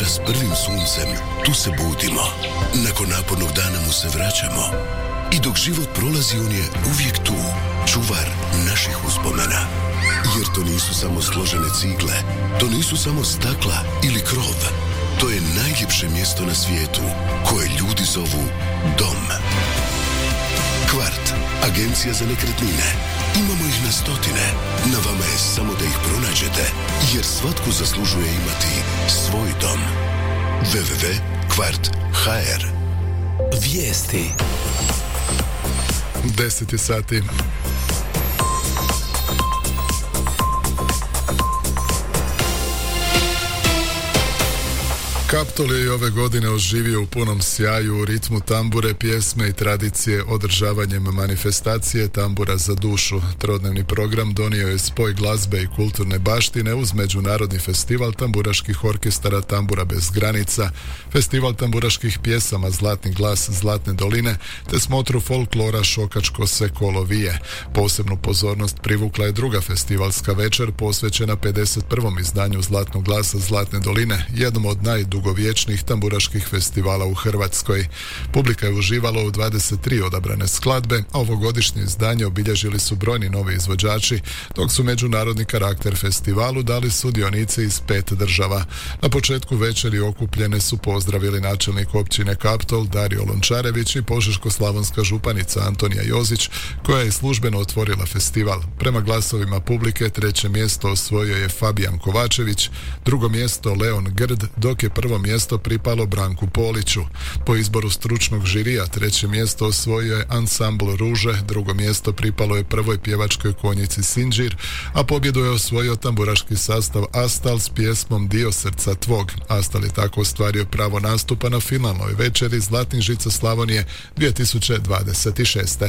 jutra s prvim suncem, tu se budimo. Nakon napornog dana mu se vraćamo. I dok život prolazi, on je uvijek tu, čuvar naših uspomena. Jer to nisu samo složene cigle, to nisu samo stakla ili krov. To je najljepše mjesto na svijetu, koje ljudi zovu dom. Kvart, agencija za nekretnine. Imamo ih na stotine. Na vama je samo da ih pronađete, jer svatko zaslužuje imati svoj dom. www.kvart.hr. Vijesti. 10 sati. Kaptol je i ove godine oživio u punom sjaju u ritmu tambure, pjesme i tradicije održavanjem manifestacije Tambura za dušu. Trodnevni program donio je spoj glazbe i kulturne baštine uz međunarodni festival tamburaških orkestara Tambura bez granica, festival tamburaških pjesama Zlatni glas Zlatne doline te smotru folklora Šokačko se kolo vije. Posebnu pozornost privukla je druga festivalska večer posvećena 51. izdanju Zlatnog glasa Zlatne doline, jednom od najdugovječnijih tamburaških festivala u Hrvatskoj. Publika je uživala u 23 odabrane skladbe, a ovogodišnje izdanje obilježili su brojni novi izvođači, dok su međunarodni karakter festivalu dali sudionici iz 5 država. Na početku večeri okupljene su pozdravili načelnik općine Kaptol Dario Lončarević i Požeško-slavonska županica Antonija Jozić, koja je službeno otvorila festival. Prema glasovima publike treće mjesto osvojio je Fabijan Kovačević, drugo mjesto Leon Grd, dok je prvo mjesto pripalo Branku Poliću. Po izboru stručnog žirija treće mjesto osvojio je ansambl Ruže, drugo mjesto pripalo je prvoj pjevačkoj konjici Sinđir, a pobjedu je osvojio tamburaški sastav Astal s pjesmom Dio srca tvog. Astal je tako ostvario pravo nastupa na finalnoj večeri Zlatnih žica Slavonije 2026.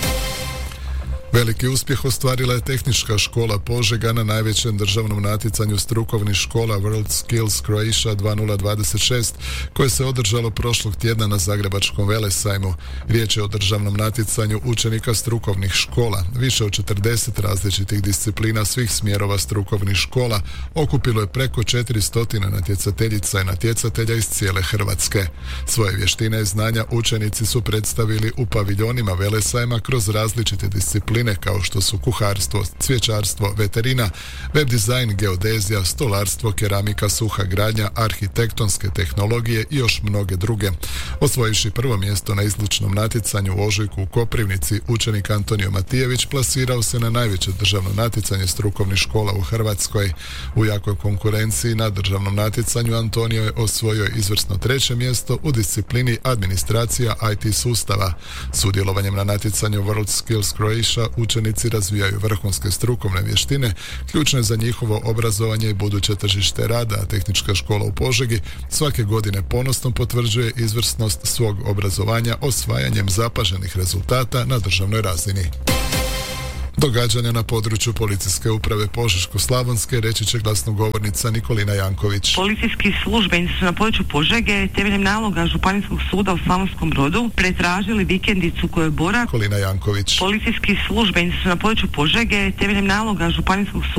Veliki uspjeh ostvarila je Tehnička škola Požega na najvećem državnom natjecanju strukovnih škola World Skills Croatia 2026, koje se održalo prošlog tjedna na Zagrebačkom velesajmu. Riječ je o državnom natjecanju učenika strukovnih škola. Više od 40 različitih disciplina svih smjerova strukovnih škola okupilo je preko 400 natjecateljica i natjecatelja iz cijele Hrvatske. Svoje vještine i znanja učenici su predstavili u paviljonima velesajma kroz različite discipline kao što su kuharstvo, cvjećarstvo, veterina, web dizajn, geodezija, stolarstvo, keramika, suha gradnja, arhitektonske tehnologije i još mnoge druge. Osvojivši prvo mjesto na izlučnom natjecanju u ožujku u Koprivnici, učenik Antonio Matijević plasirao se na najveće državno natjecanje strukovnih škola u Hrvatskoj. U jakoj konkurenciji na državnom natjecanju Antonio je osvojio izvrsno treće mjesto u disciplini administracija IT sustava. Sudjelovanjem na natjecanju World Skills Croatia učenici razvijaju vrhunske strukovne vještine, ključne za njihovo obrazovanje i buduće tržište rada, a Tehnička škola u Požegi svake godine ponosno potvrđuje izvrsnost svog obrazovanja osvajanjem zapaženih rezultata na državnoj razini. Događanja na području policijske uprave Požeško-slavonske reći će glasnogovornica Nikolina Janković. Policijski službenici su na području Požege temeljem naloga Županijskog suda u Slavonskom Brodu pretražili vikendicu koju je boravio. Nikolina Janković. Policijski službenici su na području Požege temeljem naloga Županijskog suda